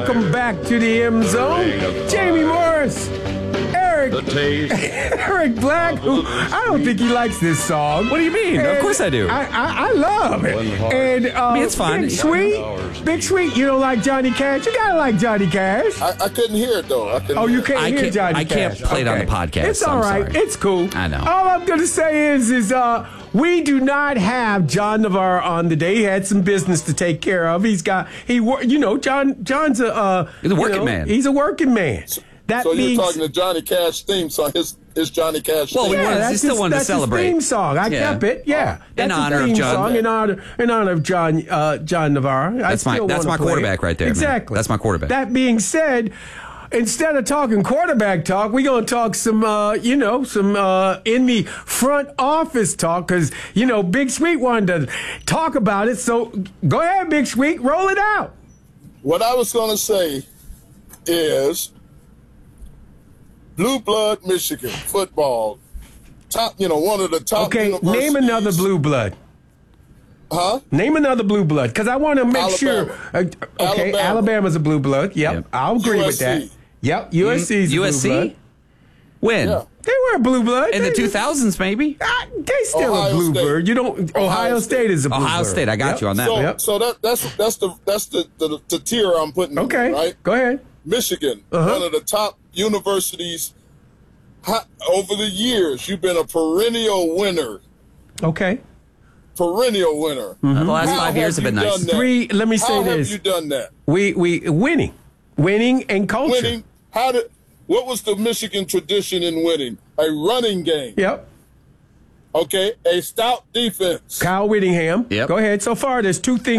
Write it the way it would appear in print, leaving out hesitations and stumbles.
welcome back to the M Zone. Jamie Morris, Eric Black, who I don't think he likes this song. What do you mean? And of course I do. I love it. And I mean, it's fun. Big Sweet, you don't like Johnny Cash? You gotta like Johnny Cash. I couldn't hear it, though. You can't hear Johnny Cash. I can't play it on the podcast. It's all right. Sorry. It's cool. I know. All I'm going to say is we do not have John Navarre on today. He had some business to take care of. John's John's he's a working man. He's a working man. So you're talking to Johnny Cash theme song, his Johnny Cash Well, theme song. we still wanted to celebrate. His theme song. I kept it. Yeah. In honor of John. Song, in honor of John Navarre. That's my quarterback right there. Exactly. Man. That's my quarterback. That being said, instead of talking quarterback talk, we're going to talk some in the front office talk because, Big Sweet wanted to talk about it. So go ahead, Big Sweet, roll it out. What I was going to say is Blue Blood, Michigan football, one of the top. Okay, name another Blue Blood. Huh? Name another Blue Blood because I want to make sure. Okay, Alabama's a Blue Blood. Yep. I'll agree with that. Yep, USC's a Blue Blood. When? Yeah. They were a Blue Blood. In the 2000s, maybe? They still Ohio a Blue State. Bird. Ohio State is a Blue Bird. Ohio State, I got you on that. So that's the tier I'm putting. Okay, in, right? Go ahead. Michigan, one of the top universities. Over the years, you've been a perennial winner. Okay. Perennial winner. The last 5 years have been nice. Let me say How this. have you done that? We winning and culture. Winning. What was the Michigan tradition in winning? A running game. Yep. Okay. A stout defense. Kyle Whittingham. Yep. Go ahead. So far, there's two things.